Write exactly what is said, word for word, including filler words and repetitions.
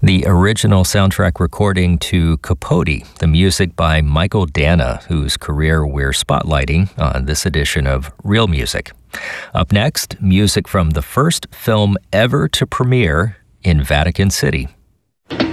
the original soundtrack recording to Capote, the music by Michael Danna, whose career we're spotlighting on this edition of Real Music. Up next, music from the first film ever to premiere in Vatican City.